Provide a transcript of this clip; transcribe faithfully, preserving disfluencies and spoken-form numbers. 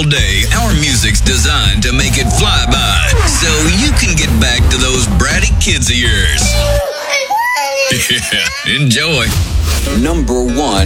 all day, our music's designed to make it fly by, so you can get back to those bratty kids of yours. Yeah, enjoy. Number one.